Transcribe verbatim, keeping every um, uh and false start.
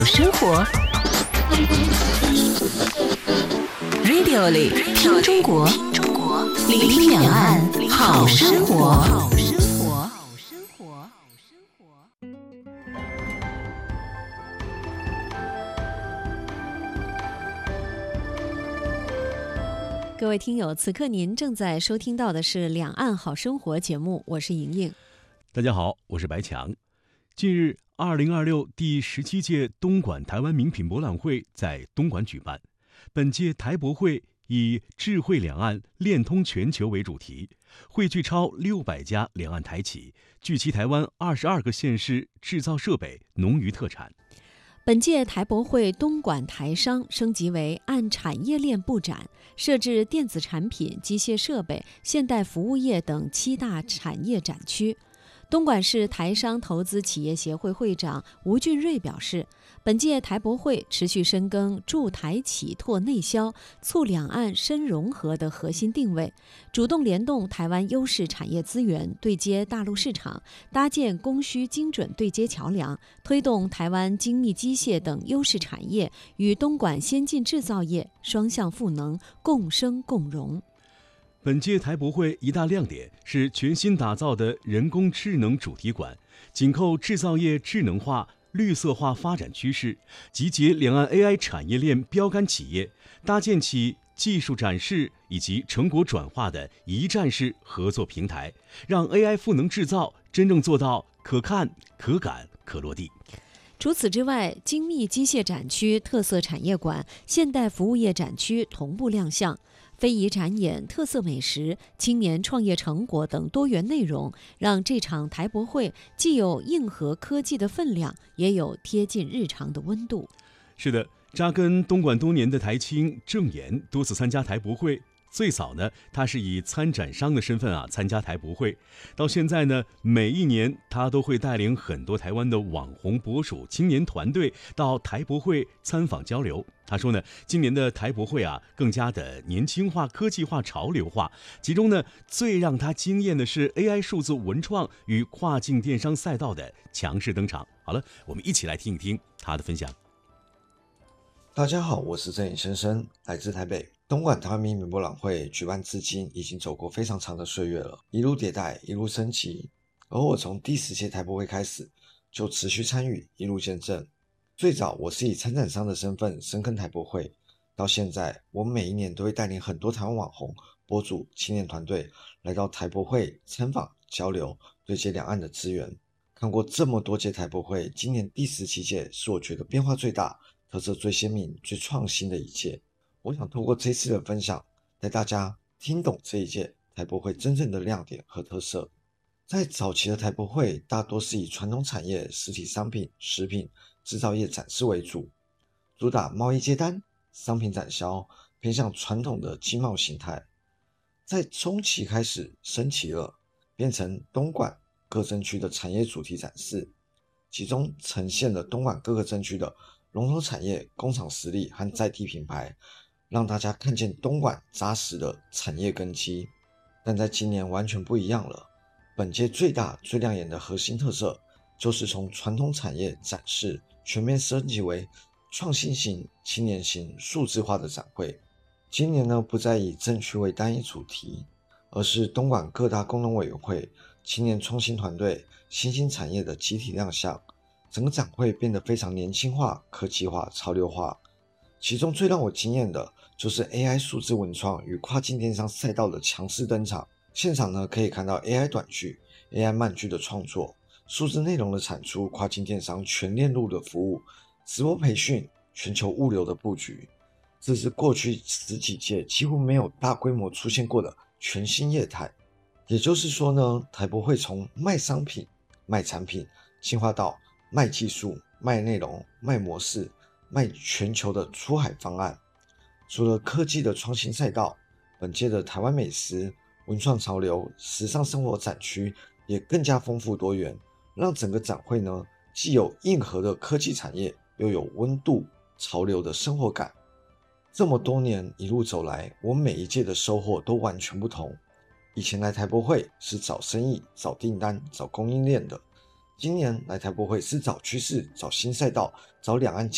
生活 Radio 里听中国，聆听两岸好生活。各位听友，此刻您正在收听到的是《两岸好生活》节目，我是莹莹。 大家好，我是白强。近日，二零二六第十七届东莞台湾名品博览会在东莞举办。本届台博会以“智慧两岸，链通全球”为主题，汇聚超六百家两岸台企，聚集台湾二十二个县市制造设备、农渔特产。 本届台博会东莞台商升级为按产业链布展，设置电子产品、机械设备、现代服务业等七大产业展区。东莞市台商投资企业协会会长吴俊瑞表示，本届台博会持续深耕助台企拓内销、促两岸深融合的核心定位，主动联动台湾优势产业资源，对接大陆市场，搭建供需精准对接桥梁，推动台湾精密机械等优势产业与东莞先进制造业双向赋能，共生共荣。 本届台博会一大亮点是全新打造的人工智能主题馆，紧扣制造业智能化、绿色化发展趋势，集结两岸 A I 产业链标杆企业，搭建起技术展示以及成果转化的一站式合作平台，让 A I 赋能制造真正做到可看、可感、可落地。 除此之外，精密机械展区、特色产业馆、现代服务业展区同步亮相。非遗展演、特色美食、青年创业成果等多元内容，让这场台博会既有硬核科技的分量，也有贴近日常的温度。 是的，扎根东莞多年的台青郑岩多次参加台博会。最早呢，他是以参展商的身份啊参加台博会，到现在呢，每一年他都会带领很多台湾的网红博主、青年团队到台博会参访交流。他说呢，今年的台博会啊更加的年轻化、科技化、潮流化，其中呢最让他惊艳的是 A I 数字文创与跨境电商赛道的强势登场。好了，我们一起来听一听他的分享。 大家好，我是郑颖先生，来自台北。东莞台湾名品博览会举办至今已经走过非常长的岁月了，一路迭代，一路升级。而我从第十届台博会开始就持续参与，一路见证。最早我是以参展商的身份深耕台博会，到现在我每一年都会带领很多台湾网红、博主、青年团队来到台博会参访交流，对接两岸的资源。看过这么多届台博会，今年第十七届是我觉得变化最大、特色最鲜明、最创新的一届。我想透过这次的分享，带大家听懂这一届台博会真正的亮点和特色。在早期的台博会，大多是以传统产业、实体商品、食品、制造业展示为主，主打贸易接单、商品展销，偏向传统的经贸形态。在中期开始升级了，变成东莞各镇区的产业主题展示，其中呈现了东莞各个镇区的龙头产业、工厂实力和在地品牌，让大家看见东莞扎实的产业根基。但在今年完全不一样了，本届最大最亮眼的核心特色就是从传统产业展示全面升级为创新型、青年型、数字化的展会。今年呢，不再以镇区为单一主题，而是东莞各大功能委员会、青年创新团队、新兴产业的集体亮相，整个展会变得非常年轻化、科技化、潮流化。其中最让我惊艳的就是 A I 数字文创与跨境电商赛道的强势登场。现场呢，可以看到 A I 短剧、A I 漫剧的创作、数字内容的产出、跨境电商全链路的服务、直播培训、全球物流的布局。这是过去十几届几乎没有大规模出现过的全新业态。也就是说呢，台博会从卖商品、卖产品进化到卖技术、卖内容、卖模式、卖全球的出海方案。除了科技的创新赛道，本届的台湾美食、文创潮流、时尚生活展区也更加丰富多元，让整个展会呢既有硬核的科技产业，又有温度潮流的生活感。这么多年一路走来，我每一届的收获都完全不同。以前来台博会是找生意、找订单、找供应链的，今年来台博会是找趋势、找新赛道、找两岸